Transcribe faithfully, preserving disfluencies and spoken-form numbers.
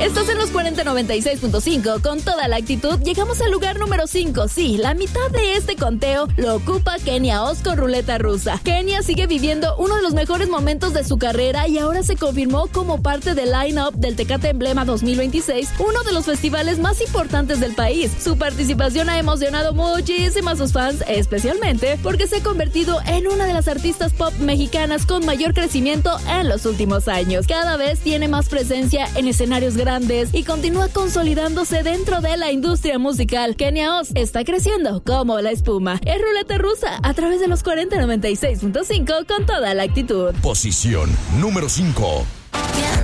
Estás en los cuarenta noventa y seis punto cinco con toda la actitud. Llegamos al lugar número cinco. Sí, la mitad de este conteo lo ocupa Kenia Oz con Ruleta Rusa. Kenia sigue viviendo uno de los mejores momentos de su carrera y ahora se confirmó como parte del line-up del Tecate Emblema dos mil veintiséis, uno de los festivales más importantes del país. Su participación ha emocionado muchísimo a sus fans, especialmente porque se ha convertido en una de las artistas pop mexicanas con mayor crecimiento en los últimos años. Cada vez tiene más presencia en escenarios grandes y continúa consolidándose dentro de la industria musical. Kenia Oz está creciendo como la espuma. Es Ruleta Rusa a través de los cuarenta noventa y seis punto cinco con toda la actitud. Posición número cinco.